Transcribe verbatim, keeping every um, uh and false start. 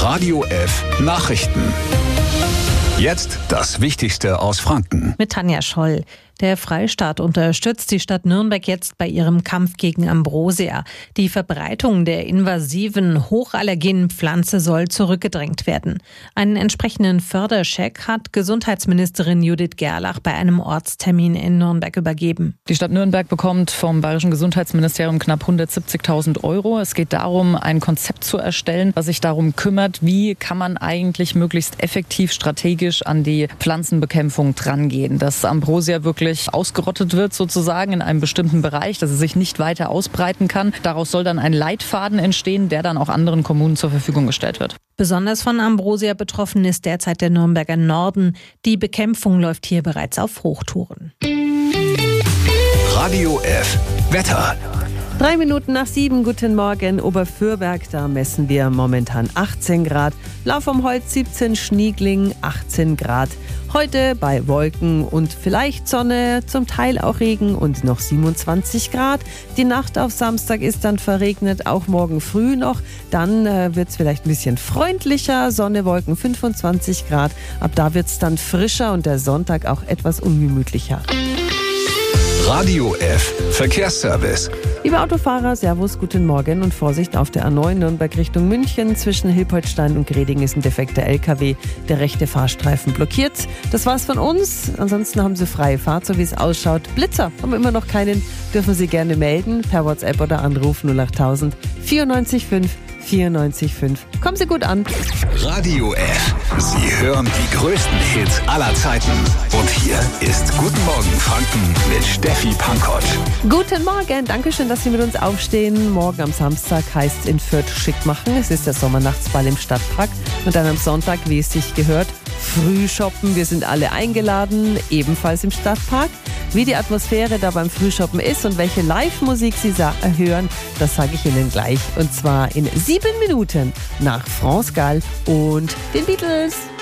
Radio F Nachrichten. Jetzt das Wichtigste aus Franken. Mit Tanja Scholl. Der Freistaat unterstützt die Stadt Nürnberg jetzt bei ihrem Kampf gegen Ambrosia. Die Verbreitung der invasiven, hochallergenen Pflanze soll zurückgedrängt werden. Einen entsprechenden Förderscheck hat Gesundheitsministerin Judith Gerlach bei einem Ortstermin in Nürnberg übergeben. Die Stadt Nürnberg bekommt vom Bayerischen Gesundheitsministerium knapp hundertsiebzigtausend Euro. Es geht darum, ein Konzept zu erstellen, was sich darum kümmert, wie kann man eigentlich möglichst effektiv strategisch an die Pflanzenbekämpfung drangehen. Dass Ambrosia wirklich ausgerottet wird sozusagen in einem bestimmten Bereich, dass es sich nicht weiter ausbreiten kann. Daraus soll dann ein Leitfaden entstehen, der dann auch anderen Kommunen zur Verfügung gestellt wird. Besonders von Ambrosia betroffen ist derzeit der Nürnberger Norden. Die Bekämpfung läuft hier bereits auf Hochtouren. Radio F Wetter. Drei Minuten nach sieben, guten Morgen. Oberfürberg, da messen wir momentan achtzehn Grad. Lauf vom Holz siebzehn, Schniegling achtzehn Grad. Heute bei Wolken und vielleicht Sonne, zum Teil auch Regen und noch siebenundzwanzig Grad. Die Nacht auf Samstag ist dann verregnet, auch morgen früh noch. Dann äh, wird es vielleicht ein bisschen freundlicher. Sonne, Wolken fünfundzwanzig Grad. Ab da wird es dann frischer und der Sonntag auch etwas ungemütlicher. Radio F Verkehrsservice. Liebe Autofahrer, Servus, guten Morgen und Vorsicht auf der A neun Nürnberg Richtung München. Zwischen Hilpoltstein und Greding ist ein defekter L K W. Der rechte Fahrstreifen blockiert. Das war's von uns. Ansonsten haben Sie freie Fahrt, so wie es ausschaut. Blitzer haben wir immer noch keinen. Dürfen Sie gerne melden per WhatsApp oder Anruf null achttausend vierundneunzig fünf vierundneunzig fünf. Kommen Sie gut an. Radio F. Sie hören die größten Hits aller Zeiten. Und hier ist Guten Morgen Franken mit Steffi Pankott. Guten Morgen, danke schön, dass Sie mit uns aufstehen. Morgen am Samstag heißt es in Fürth schick machen. Es ist der Sommernachtsball im Stadtpark. Und dann am Sonntag, wie es sich gehört, Frühshoppen. Wir sind alle eingeladen, ebenfalls im Stadtpark. Wie die Atmosphäre da beim Frühshoppen ist und welche Live-Musik Sie hören, das sage ich Ihnen gleich. Und zwar in sieben Minuten nach France Gall und den Beatles.